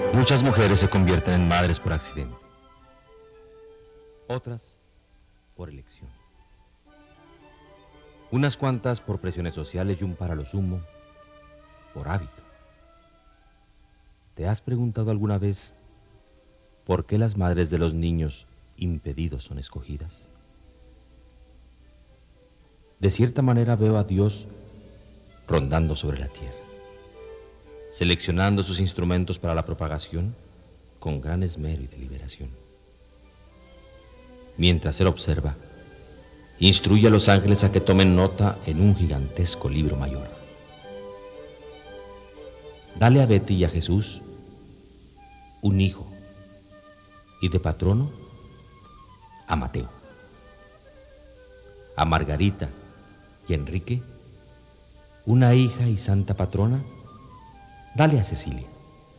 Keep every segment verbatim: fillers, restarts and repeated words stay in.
Muchas mujeres se convierten en madres por accidente, otras por elección. Unas cuantas por presiones sociales y un para lo sumo por hábito. ¿Te has preguntado alguna vez por qué las madres de los niños impedidos son escogidas? De cierta manera veo a Dios rondando sobre la tierra, seleccionando sus instrumentos para la propagación con gran esmero y deliberación. Mientras Él observa, instruye a los ángeles a que tomen nota en un gigantesco libro mayor. Dale a Betty y a Jesús un hijo, y de patrono a Mateo. A Margarita y a Enrique una hija y santa patrona, dale a Cecilia.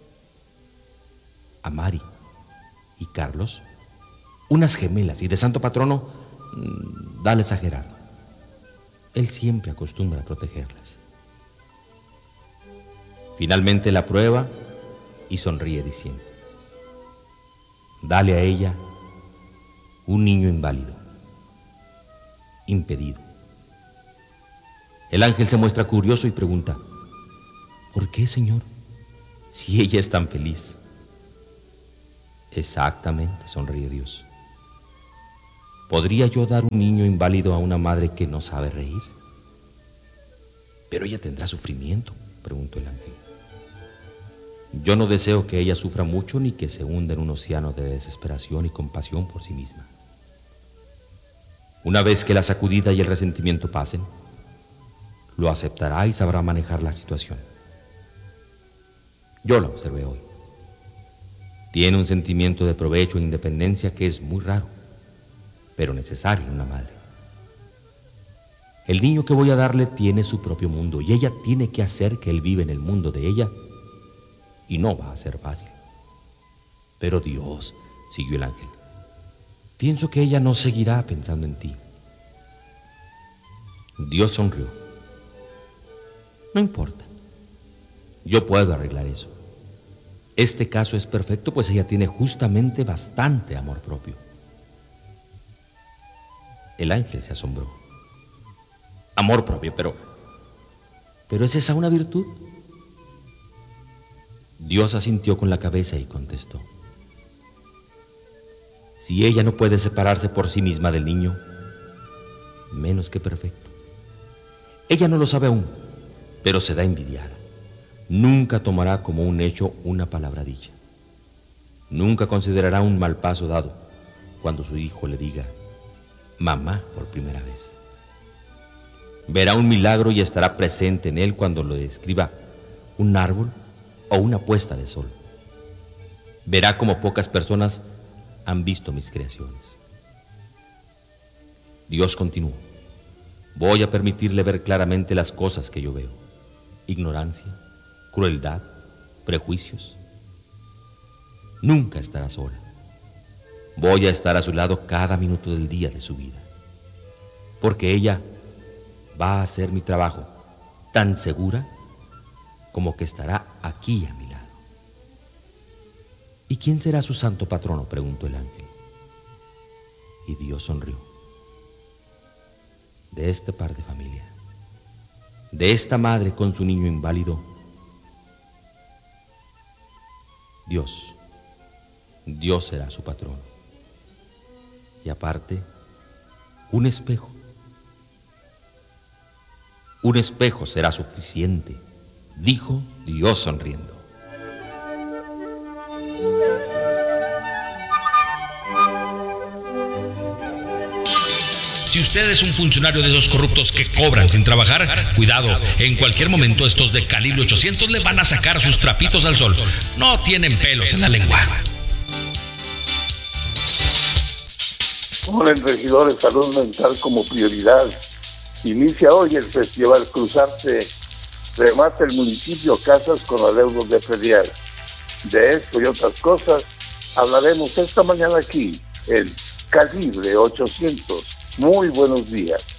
A Mari y Carlos unas gemelas, y de santo patrono, dales a Gerardo. Él siempre acostumbra a protegerlas. Finalmente la prueba y sonríe diciendo: dale a ella un niño inválido, impedido. El ángel se muestra curioso y pregunta: ¿por qué, Señor? Si ella es tan feliz. Exactamente, sonríe Dios. ¿Podría yo dar un niño inválido a una madre que no sabe reír? Pero ella tendrá sufrimiento, preguntó el ángel. Yo no deseo que ella sufra mucho ni que se hunda en un océano de desesperación y compasión por sí misma. Una vez que la sacudida y el resentimiento pasen, lo aceptará y sabrá manejar la situación. Yo la observé hoy. Tiene un sentimiento de provecho e independencia que es muy raro, pero necesario en una madre. El niño que voy a darle tiene su propio mundo y ella tiene que hacer que él viva en el mundo de ella, y no va a ser fácil. Pero Dios, siguió el ángel, pienso que ella no seguirá pensando en ti. Dios sonrió. No importa, yo puedo arreglar eso. Este caso es perfecto, pues ella tiene justamente bastante amor propio. El ángel se asombró. Amor propio, pero... ¿pero es esa una virtud? Dios asintió con la cabeza y contestó: si ella no puede separarse por sí misma del niño, menos que perfecto. Ella no lo sabe aún, pero se da envidiada. Nunca tomará como un hecho una palabra dicha. Nunca considerará un mal paso dado cuando su hijo le diga mamá por primera vez. Verá un milagro y estará presente en él cuando lo describa un árbol o una puesta de sol. Verá como pocas personas han visto mis creaciones. Dios continuó: voy a permitirle ver claramente las cosas que yo veo: ignorancia, crueldad, prejuicios. Nunca estará sola. Voy a estar a su lado cada minuto del día de su vida, porque ella va a hacer mi trabajo tan segura como que estará aquí a mi lado. ¿Y quién será su santo patrono?, preguntó el ángel. Y Dios sonrió. De este par de familia, de esta madre con su niño inválido, Dios, Dios será su patrono. Y aparte, un espejo. Un espejo será suficiente, dijo Dios sonriendo. Si usted es un funcionario de esos corruptos que cobran sin trabajar, cuidado, en cualquier momento estos de calibre ochocientos le van a sacar sus trapitos al sol. No tienen pelos en la lengua. Ponen regidores salud mental como prioridad. Inicia hoy el Festival Cruzarte. Remata el municipio casas con adeudos de predial. De esto y otras cosas hablaremos esta mañana aquí, en Calibre ochocientos. Muy buenos días.